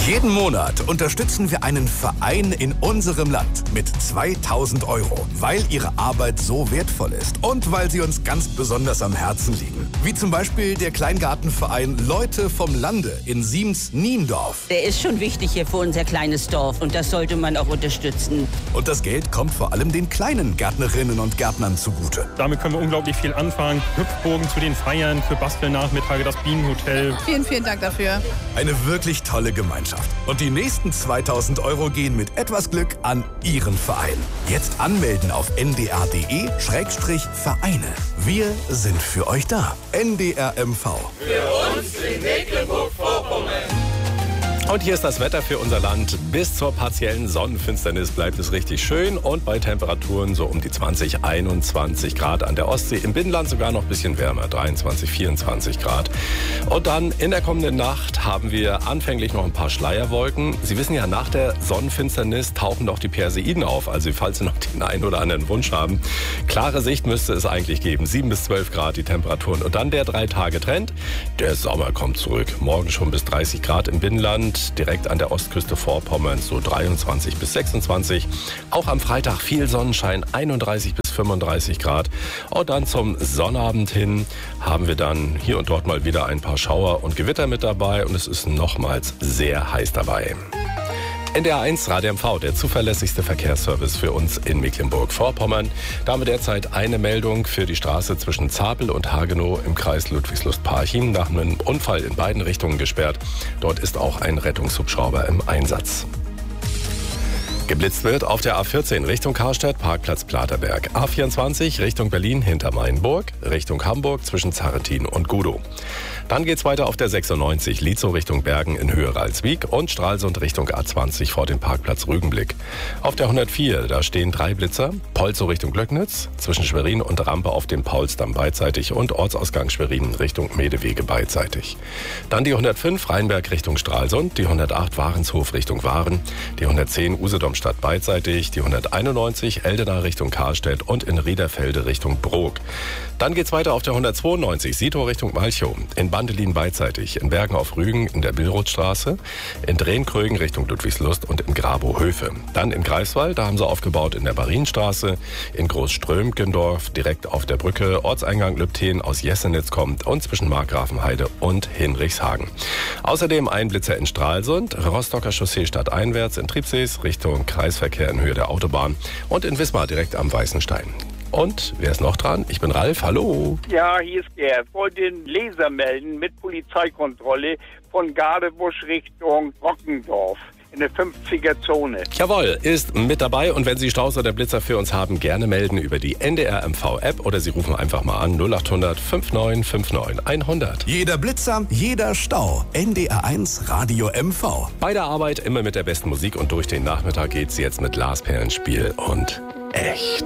Jeden Monat unterstützen wir einen Verein in unserem Land mit 2.000 €, weil ihre Arbeit so wertvoll ist und weil sie uns ganz besonders am Herzen liegen. Wie zum Beispiel der Kleingartenverein Leute vom Lande in Siems-Niendorf. Der ist schon wichtig hier für unser kleines Dorf und das sollte man auch unterstützen. Und das Geld kommt vor allem den kleinen Gärtnerinnen und Gärtnern zugute. Damit können wir unglaublich viel anfangen. Hüpfbogen zu den Feiern, für Bastelnachmittage, das Bienenhotel. Vielen, vielen Dank dafür. Eine wirklich tolle Gemeinschaft. Und die nächsten 2.000 € gehen mit etwas Glück an Ihren Verein. Jetzt anmelden auf ndr.de/Vereine. Wir sind für euch da. NDR MV. Für uns in Mecklenburg-Vorpommern. Und hier ist das Wetter für unser Land. Bis zur partiellen Sonnenfinsternis bleibt es richtig schön und bei Temperaturen so um die 20, 21 Grad an der Ostsee. Im Binnenland sogar noch ein bisschen wärmer, 23, 24 Grad. Und dann in der kommenden Nacht haben wir anfänglich noch ein paar Schleierwolken. Sie wissen ja, nach der Sonnenfinsternis tauchen doch die Perseiden auf. Also falls Sie noch den einen oder anderen Wunsch haben. Klare Sicht müsste es eigentlich geben. 7 bis 12 Grad die Temperaturen. Und dann der 3-Tage-Trend. Der Sommer kommt zurück. Morgen schon bis 30 Grad im Binnenland. Direkt an der Ostküste Vorpommerns so 23 bis 26. Auch am Freitag viel Sonnenschein, 31 bis 35 Grad. Und dann zum Sonnabend hin haben wir dann hier und dort mal wieder ein paar Schauer und Gewitter mit dabei. Und es ist nochmals sehr heiß dabei. NDR1 Radio MV, der zuverlässigste Verkehrsservice für uns in Mecklenburg-Vorpommern. Da haben wir derzeit eine Meldung für die Straße zwischen Zapel und Hagenow im Kreis Ludwigslust-Parchim nach einem Unfall in beiden Richtungen gesperrt. Dort ist auch ein Rettungshubschrauber im Einsatz. Geblitzt wird auf der A14 Richtung Karstadt, Parkplatz Platerberg. A24 Richtung Berlin hinter Mainburg, Richtung Hamburg zwischen Zarrentin und Gudow. Dann geht's weiter auf der 96 Lietzow Richtung Bergen in Höhe Ralswiek und Stralsund Richtung A20 vor dem Parkplatz Rügenblick. Auf der 104, da stehen 3 Blitzer, Polzow Richtung Glöcknitz, zwischen Schwerin und Rampe auf dem Paulsdamm beidseitig und Ortsausgang Schwerin Richtung Medewege beidseitig. Dann die 105 Rheinberg Richtung Stralsund, die 108 Warenshof Richtung Waren, die 110 Usedom-Stadt beidseitig, die 191 Eldena Richtung Karlstedt und in Riederfelde Richtung Brok. Dann geht's weiter auf der 192 Sito Richtung Malchow, in Bandelin beidseitig, in Bergen auf Rügen in der Billrothstraße, in Drehnkrögen Richtung Ludwigslust und in Grabow-Höfe. Dann in Greifswald, da haben sie aufgebaut in der Marienstraße, in Großströmgendorf direkt auf der Brücke, Ortseingang Lübten aus Jessenitz kommt und zwischen Markgrafenheide und Hinrichshagen. Außerdem ein Blitzer in Stralsund, Rostocker Chaussee stadteinwärts in Triebsees Richtung Kreisverkehr in Höhe der Autobahn und in Wismar direkt am Weißenstein. Und wer ist noch dran? Ich bin Ralf, hallo. Ja, hier ist Gerd. Ich wollte den Leser melden mit Polizeikontrolle von Gadebusch Richtung Rockendorf in der 50er-Zone. Jawohl, ist mit dabei und wenn Sie Staus oder Blitzer für uns haben, gerne melden über die NDR MV-App oder Sie rufen einfach mal an 0800 5959 100. Jeder Blitzer, jeder Stau. NDR1 Radio MV. Bei der Arbeit immer mit der besten Musik und durch den Nachmittag geht's jetzt mit Lars Perlenspiel und echt.